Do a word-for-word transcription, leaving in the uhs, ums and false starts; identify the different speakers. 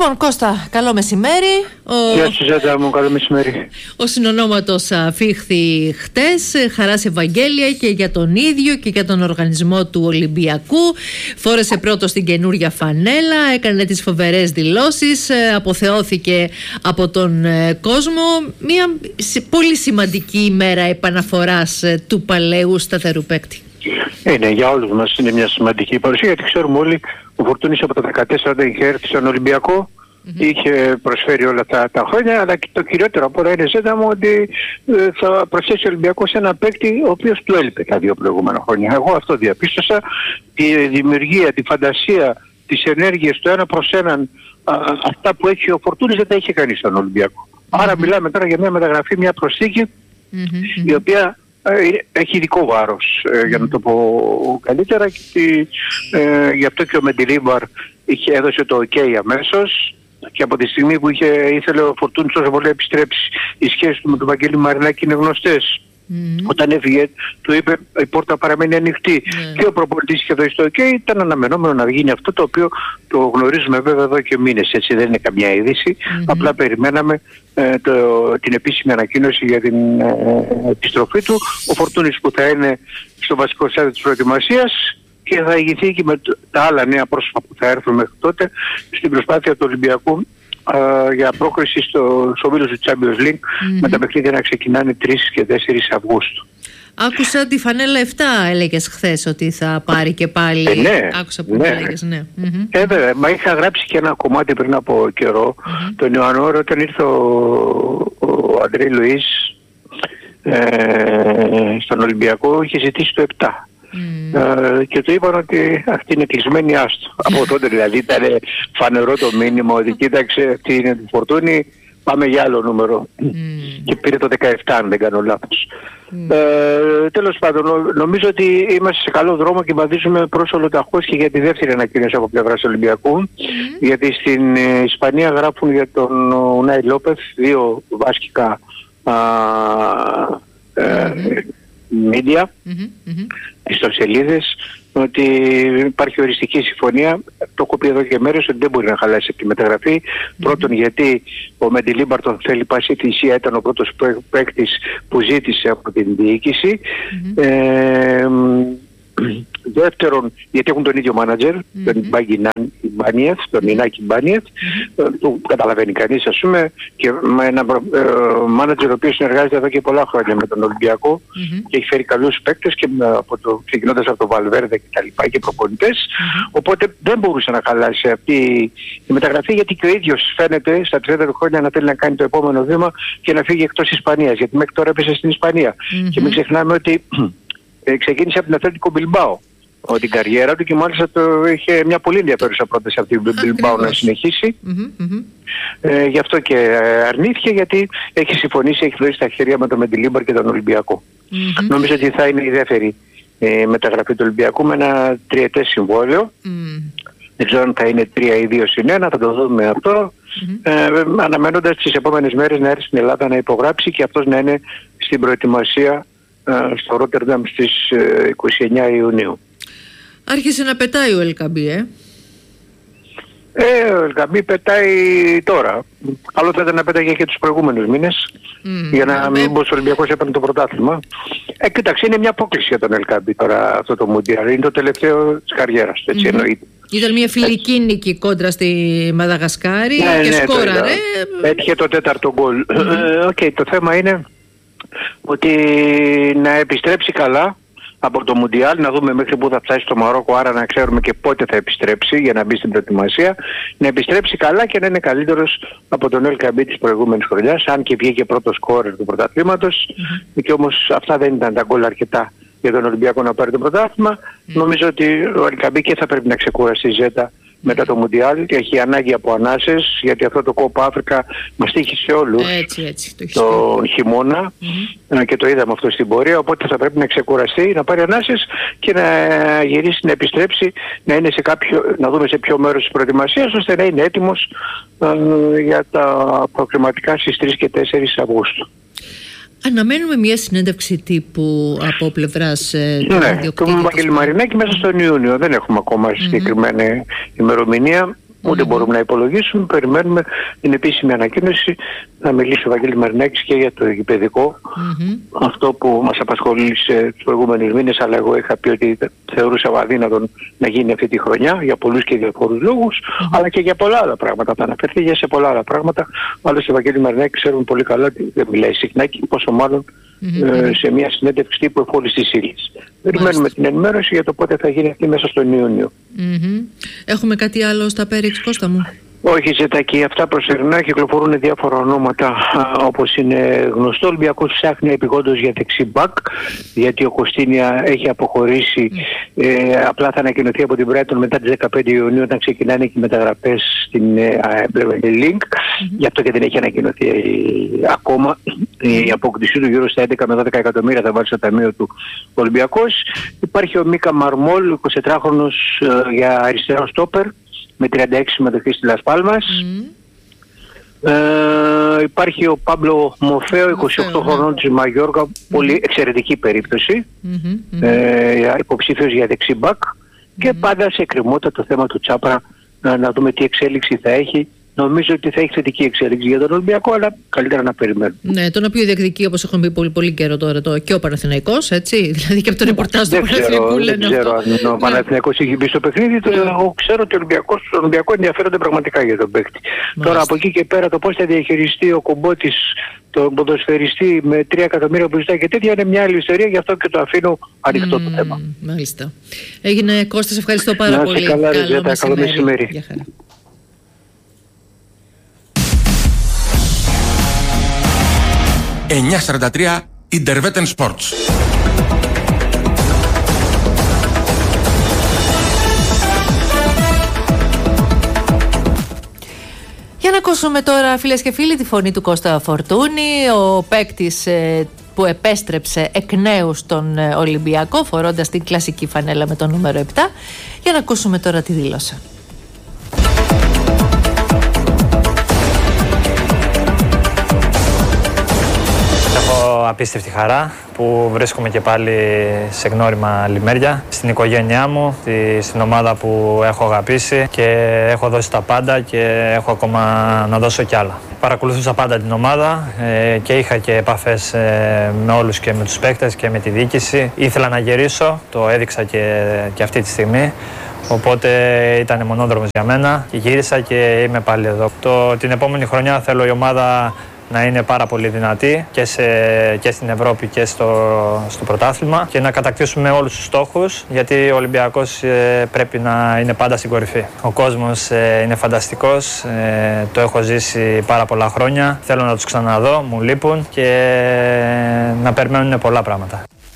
Speaker 1: Λοιπόν, Κώστα, καλό μεσημέρι.
Speaker 2: Ο... Γεια σας, Ζέτα μου, καλό μεσημέρι.
Speaker 1: Ο συνονόματος αφήχθη χτες, χαράς Ευαγγέλια και για τον ίδιο και για τον οργανισμό του Ολυμπιακού. Φόρεσε πρώτο στην καινούρια φανέλα, έκανε τις φοβερές δηλώσεις, αποθεώθηκε από τον κόσμο. Μια πολύ σημαντική ημέρα επαναφοράς του παλαιού σταθερού παίκτη.
Speaker 2: Είναι για όλους μας, είναι μια σημαντική παρουσία, γιατί ξέρουμε όλοι ο Φορτούνης από τα δεκατέσσερα όταν είχε έρθει στον Ολυμπιακό, mm-hmm. είχε προσφέρει όλα τα, τα χρόνια, αλλά και το κυριότερο από όλα είναι, Ζέτα μου, ότι ε, θα προσθέσει ο Ολυμπιακός ένα παίκτη ο οποίος του έλειπε τα δύο προηγούμενα χρόνια. Εγώ αυτό διαπίστωσα, τη δημιουργία, τη φαντασία, τις ενέργειες το ένα προς έναν, α, αυτά που έχει ο Φορτούνης δεν τα είχε κανείς στον Ολυμπιακό. Mm-hmm. Άρα μιλάμε τώρα για μια μεταγραφή, μια προσθήκη, mm-hmm. η οποία έχει ειδικό βάρος, ε, για να το πω καλύτερα, και ε, γι' αυτό και ο Μεντιλίμπαρ είχε έδωσε το ok αμέσως, και από τη στιγμή που είχε, ήθελε ο Φορτούνης τόσο πολύ επιστρέψει, οι σχέσεις του με τον Βαγγέλη Μαρινάκη είναι γνωστές. Mm-hmm. Όταν έφυγε του είπε η πόρτα παραμένει ανοιχτή, mm-hmm. και ο προπονητής είχε δώσει το ok, ήταν αναμενόμενο να γίνει αυτό, το οποίο το γνωρίζουμε βέβαια εδώ και μήνες, έτσι δεν είναι καμιά είδηση, mm-hmm. απλά περιμέναμε ε, το, την επίσημη ανακοίνωση για την ε, επιστροφή του. Ο Φορτούνης που θα είναι στο βασικό στάδιο της προετοιμασίας και θα ηγηθεί και με τα άλλα νέα πρόσωπα που θα έρθουν μέχρι τότε στην προσπάθεια του Ολυμπιακού Uh, για πρόκριση στο, στο όμιλο του Champions League, mm-hmm. με τα παιχνίδια να ξεκινάνε τρεις και τέσσερις Αυγούστου.
Speaker 1: Άκουσα τη φανέλα επτά έλεγες χθες ότι θα πάρει και πάλι.
Speaker 2: Ε, ναι,
Speaker 1: Άκουσα που
Speaker 2: ναι.
Speaker 1: έλεγες, ναι. Mm-hmm.
Speaker 2: Ε, βέβαια, μα είχα γράψει και ένα κομμάτι πριν από καιρό, mm-hmm. τον Ιανουάριο, όταν ήρθε ο, ο Αντρέι Λουίς ε, στον Ολυμπιακό, είχε ζητήσει το επτά. Mm. Uh, και του είπαν ότι αυτή είναι κλεισμένη, άστο. Από τότε δηλαδή ήταν φανερό το μήνυμα ότι κοίταξε, αυτή είναι του Φορτούνη, πάμε για άλλο νούμερο. Mm. Και πήρε το δεκαεπτά, αν δεν κάνω λάθος. Mm. Uh, τέλος πάντων, νομίζω ότι είμαστε σε καλό δρόμο και βαδίζουμε προς ολοταχώς και για τη δεύτερη ανακοίνωση από πλευράς Ολυμπιακού. Mm. Γιατί στην ε, Ισπανία γράφουν για τον Ουνάι Λόπεθ δύο βάσκικα uh, uh, mm. media, mm-hmm, mm-hmm. ιστοσελίδες, ότι υπάρχει οριστική συμφωνία. Το έχω πει εδώ και μέρες ότι δεν μπορεί να χαλάσει από τη μεταγραφή. Mm-hmm. Πρώτον, γιατί ο Μεντιλίμπαρ τον θέλει πάση θυσία, ήταν ο πρώτος παίκτης που ζήτησε από την διοίκηση. Mm-hmm. Ε, δεύτερον, γιατί έχουν τον ίδιο μάνατζερ, mm-hmm. τον Μπάνιεθ, τον Ινάκη Μπάνιεθ, mm-hmm. που καταλαβαίνει κανείς, ας πούμε, και με ένα μάνατζερ ο οποίος συνεργάζεται εδώ και πολλά χρόνια με τον Ολυμπιακό, mm-hmm. και έχει φέρει καλούς παίκτες, και από το, ξεκινώντας από τον Βαλβέρδε και τα λοιπά, και προπονητές, mm-hmm. οπότε δεν μπορούσε να χαλάσει αυτή η μεταγραφή, γιατί και ο ίδιος φαίνεται στα τριάντα χρόνια να θέλει να κάνει το επόμενο βήμα και να φύγει εκτός Ισπανίας, γιατί μέχρι τώρα έπεσε στην Ισπανία. Mm-hmm. Και μην ξεχνάμε ότι Ε, ξεκίνησε από την Αθλέτικο Μπιλμπάο την καριέρα του, και μάλιστα το είχε μια πολύ ενδιαφέρουσα πρόταση από την Μπιλμπάο να συνεχίσει. Mm-hmm, mm-hmm. Ε, γι' αυτό και αρνήθηκε, γιατί έχει συμφωνήσει, έχει δώσει τα χέρια με τον Μεντιλίμπαρ και τον Ολυμπιακό. Mm-hmm. Νομίζω ότι θα είναι η δεύτερη ε, μεταγραφή του Ολυμπιακού με ένα τριετές συμβόλαιο. Mm. Δεν ξέρω αν θα είναι τρία ή δύο συν ένα, θα το δούμε αυτό. Mm-hmm. Ε, αναμένοντας τις επόμενες μέρες να έρθει στην Ελλάδα να υπογράψει και αυτός να είναι στην προετοιμασία στο Ρότερνταμ στις είκοσι εννέα Ιουνίου. Άρχισε να πετάει ο Ελκαμπή, ε. Ε, ο Ελκαμπή πετάει τώρα. Άλλο θα ήταν να πέταγε και τους προηγούμενους μήνες, mm, για να μην μπω στο Ολυμπιακός έπαιρνε το πρωτάθλημα. Ε, κοίταξε, είναι μια απόκληση για τον Ελκαμπή τώρα αυτό το Μουντιάλ. Είναι το τελευταίο της καριέρας του, έτσι mm-hmm. εννοείται. Ήταν μια φιλική έτσι. Νίκη κόντρα στη Μαδαγασκάρη, ναι, και ναι, σκόραρε. Έτυχε το τέταρτο γκολ. Mm-hmm. Ε, okay, το θέμα είναι ότι να επιστρέψει καλά από το Μουντιάλ, να δούμε μέχρι πού θα φτάσει το Μαρόκο, άρα να ξέρουμε και πότε θα επιστρέψει για να μπει στην προετοιμασία, να επιστρέψει καλά και να είναι καλύτερος από τον Ελκαμπή της προηγούμενης χρονιάς, αν και βγήκε πρώτος σκόρερ του πρωταθλήματος, mm-hmm. και όμως αυτά δεν ήταν τα γκολ αρκετά για τον Ολυμπιακό να πάρει το πρωτάθλημα. Mm-hmm. Νομίζω ότι ο Ελκαμπή και θα πρέπει να ξεκουραστεί, Ζέτα, μετά το Μουντιάλ, και έχει ανάγκη από ανάσες, γιατί αυτό το Κόπα Αφρικα μας τύχει σε όλους έτσι, έτσι, το τον χειμώνα, mm-hmm. και το είδαμε αυτό στην πορεία, οπότε θα πρέπει να ξεκουραστεί, να πάρει ανάσες και να γυρίσει, να επιστρέψει, να, είναι σε κάποιο, να δούμε σε ποιο μέρος της προετοιμασίας, ώστε να είναι έτοιμος ε, για τα προκριματικά στις τρεις και τέσσερις Αυγούστου. Αναμένουμε μια συνέντευξη τύπου από πλευράς ε, ναι, του Βαγγέλη Μαρινάκη μέσα στον Ιούνιο. Δεν έχουμε ακόμα συγκεκριμένη mm-hmm. ημερομηνία. Ούτε mm-hmm. μπορούμε να υπολογίσουμε. Περιμένουμε την επίσημη ανακοίνωση να μιλήσει ο Βαγγέλης Μαρινάκης και για το γηπεδικό. Mm-hmm. Αυτό που μας απασχολήσε τους προηγούμενους μήνες, αλλά εγώ είχα πει ότι θεωρούσα αδύνατον να γίνει αυτή τη χρονιά για πολλούς και διαφορούς λόγους, mm-hmm. αλλά και για πολλά άλλα πράγματα. Θα αναφερθεί για σε πολλά άλλα πράγματα. Άλλωστε ο Βαγγέλης Μαρινάκης ξέρουν πολύ καλά ότι δεν μιλάει συχνά και πόσο μάλλον mm-hmm. ε, σε μια συνέντευξη τύπου εφόλης της ύλης. Περιμένουμε την ενημέρωση για το πότε θα γίνει αυτή μέσα στον Ιούνιο.
Speaker 1: Mm-hmm. Έχουμε κάτι άλλο στα Πέριξ, Κώστα μου?
Speaker 2: Όχι, Ζετάκη, αυτά προσωρινά κυκλοφορούν διάφορα ονόματα, όπως είναι γνωστό. Ο Ολυμπιακός ψάχνει επειγόντως για δεξί μπακ, γιατί ο Κωστίνια έχει αποχωρήσει. Mm. Ε, απλά θα ανακοινωθεί από την Brighton μετά τις δεκαπέντε Ιουνίου, όταν ξεκινάνε και οι μεταγραφές στην ε, Link. Mm-hmm. Γι' αυτό και δεν έχει ανακοινωθεί ε, ακόμα. Η απόκτησή του γύρω στα έντεκα με δώδεκα εκατομμύρια θα βάλει στο ταμείο του Ολυμπιακός. Υπάρχει ο Μίκα Μαρμόλ, εικοσιτετράχρονος ε, για αριστερό στόπερ, με τριάντα έξι συμμετοχή στη Λας Πάλμας. Mm. Ε, υπάρχει ο Πάμπλο Μοφέο, είκοσι οκτώ χρονών της Μαγιόρκα, mm. πολύ εξαιρετική περίπτωση, mm-hmm. ε, υποψήφιος για δεξί μπακ. Mm. Και πάντα σε εκκρεμότητα το θέμα του Τσάπρα, να, να δούμε τι εξέλιξη θα έχει. Νομίζω ότι θα έχει θετική εξέλιξη για τον Ολυμπιακό, αλλά καλύτερα να περιμένουμε.
Speaker 1: Ναι, τον οποίο διεκδικεί, όπως έχουμε πει πολύ, πολύ καιρό τώρα, το, και ο Παναθηναϊκός, έτσι. Δηλαδή και από το ρεπορτάζ του Παναθηναϊκού λένε.
Speaker 2: Δεν ξέρω αν ο Παναθηναϊκός έχει μπει στο παιχνίδι. Το, εγώ ξέρω ότι ο Ολυμπιακός, ο Ολυμπιακός ενδιαφέρονται πραγματικά για τον παίκτη. Μάλιστα. Τώρα από εκεί και πέρα το πώς θα διαχειριστεί ο Κομπότης τον ποδοσφαιριστή με τρία εκατομμύρια που ζητάει και τέτοια είναι μια άλλη ιστορία, γι' αυτό και το αφήνω ανοιχτό mm, το θέμα.
Speaker 1: Μάλιστα. Έγινε, Κώστα, ευχαριστώ πάρα
Speaker 2: να,
Speaker 1: πολύ.
Speaker 2: Καλά, καλό, καλό μεσημέρι.
Speaker 1: Γεια χαρά.
Speaker 3: εννιά σαράντα τρία Intervetten Sports.
Speaker 1: Για να ακούσουμε τώρα, φίλες και φίλοι, τη φωνή του Κώστα Φορτούνη, ο παίκτης ε, που επέστρεψε εκ νέου στον ε, Ολυμπιακό φορώντας την κλασική φανέλα με το νούμερο επτά. Για να ακούσουμε τώρα τη δήλωση.
Speaker 4: Απίστευτη χαρά που βρίσκομαι και πάλι σε γνώριμα λιμέρια, στην οικογένειά μου, στην ομάδα που έχω αγαπήσει και έχω δώσει τα πάντα και έχω ακόμα να δώσω κι άλλα. Παρακολουθούσα πάντα την ομάδα και είχα και επαφές με όλους και με τους παίκτες και με τη διοίκηση. Ήθελα να γυρίσω, το έδειξα και, και αυτή τη στιγμή. Οπότε ήταν μονόδρομος για μένα και γύρισα και είμαι πάλι εδώ. Το, την επόμενη χρονιά θέλω η ομάδα να είναι πάρα πολύ δυνατή και, σε, και στην Ευρώπη και στο, στο πρωτάθλημα και να κατακτήσουμε όλους τους στόχους, γιατί ο Ολυμπιακός ε, πρέπει να είναι πάντα στην κορυφή. Ο κόσμος ε, είναι φανταστικός, ε, το έχω ζήσει πάρα πολλά χρόνια, θέλω να τους ξαναδώ, μου λείπουν και ε, να περιμένουν πολλά πράγματα.